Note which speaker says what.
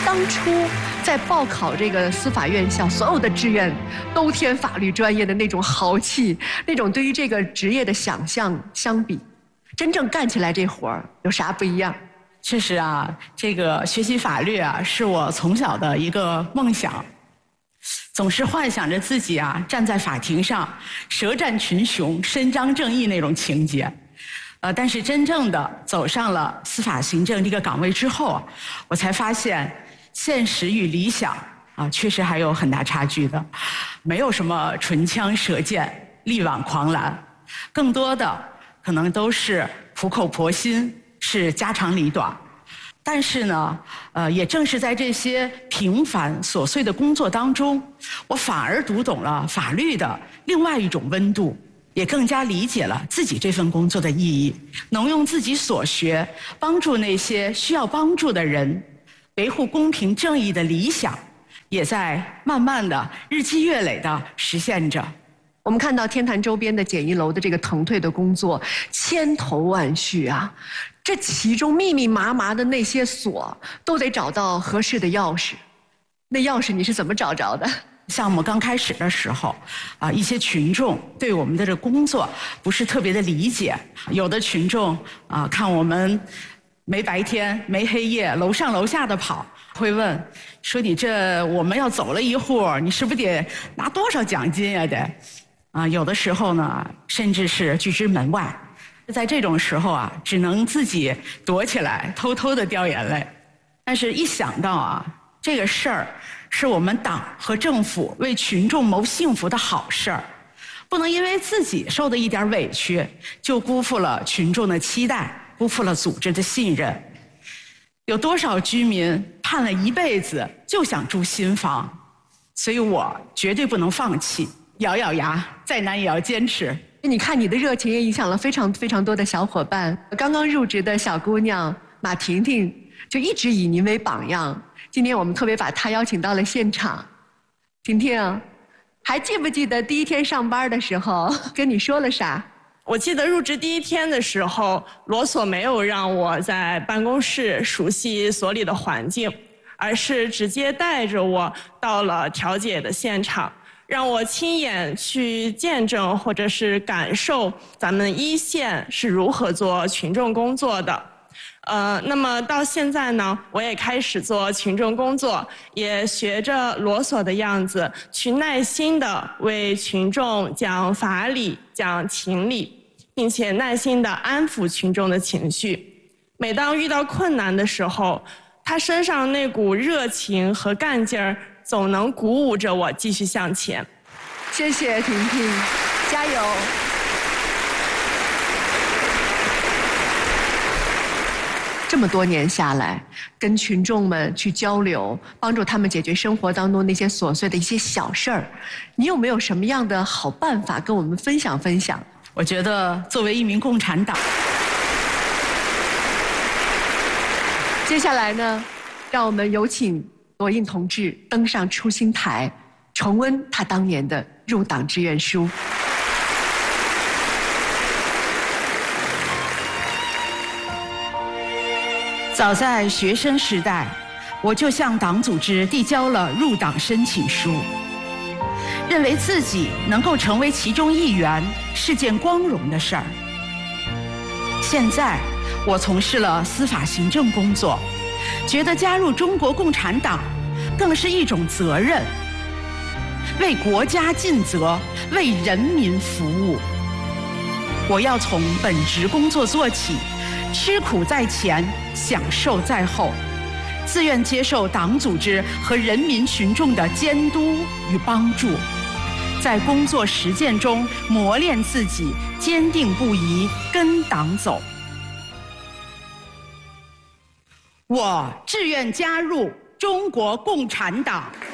Speaker 1: 当初在报考这个司法院校，所有的志愿都填法律专业的那种豪气，那种对于这个职业的想象相比，真正干起来这活儿有啥不一样？
Speaker 2: 确实啊，这个学习法律啊，是我从小的一个梦想，总是幻想着自己啊站在法庭上，舌战群雄，伸张正义那种情节。但是真正的走上了司法行政这个岗位之后，我才发现现实与理想啊，确实还有很大差距的。没有什么唇枪舌剑、力挽狂澜，更多的可能都是苦口婆心，是家长里短。但是呢，也正是在这些平凡琐碎的工作当中，我反而读懂了法律的另外一种温度。也更加理解了自己这份工作的意义，能用自己所学帮助那些需要帮助的人，维护公平正义的理想，也在慢慢的日积月累的实现着。
Speaker 1: 我们看到天坛周边的简易楼的这个腾退的工作，千头万绪啊，这其中密密麻麻的那些锁，都得找到合适的钥匙。那钥匙你是怎么找着的？
Speaker 2: 项目刚开始的时候，一些群众对我们的这工作不是特别的理解，有的群众看我们没白天没黑夜，楼上楼下的跑，会问说你这我们要走了一户，你是不是得拿多少奖金呀？得有的时候呢，甚至是拒之门外。在这种时候啊，只能自己躲起来，偷偷的掉眼泪。但是一想到这个事儿是我们党和政府为群众谋幸福的好事儿，不能因为自己受的一点委屈，就辜负了群众的期待，辜负了组织的信任。有多少居民盼了一辈子就想住新房，所以我绝对不能放弃，咬咬牙，再难也要坚持。
Speaker 1: 你看你的热情也影响了非常非常多的小伙伴。刚刚入职的小姑娘马婷婷就一直以您为榜样。今天我们特别把她邀请到了现场。婷婷，还记不记得第一天上班的时候跟你说了啥？
Speaker 3: 我记得入职第一天的时候，罗所没有让我在办公室熟悉所里的环境，而是直接带着我到了调解的现场，让我亲眼去见证或者是感受咱们一线是如何做群众工作的。那么到现在呢，我也开始做群众工作，也学着罗所的样子，去耐心的为群众讲法理、讲情理，并且耐心的安抚群众的情绪。每当遇到困难的时候，他身上那股热情和干劲儿，总能鼓舞着我继续向前。
Speaker 1: 谢谢婷婷，加油！这么多年下来，跟群众们去交流，帮助他们解决生活当中那些琐碎的一些小事儿，你有没有什么样的好办法跟我们分享分享？
Speaker 2: 我觉得作为一名共产党，
Speaker 1: 接下来呢，让我们有请罗印同志登上初心台，重温他当年的入党志愿书。
Speaker 2: 早在学生时代，我就向党组织递交了入党申请书，认为自己能够成为其中一员是件光荣的事儿。现在我从事了司法行政工作，觉得加入中国共产党更是一种责任，为国家尽责，为人民服务。我要从本职工作做起，吃苦在前，享受在后，自愿接受党组织和人民群众的监督与帮助，在工作实践中磨练自己，坚定不移跟党走。我志愿加入中国共产党。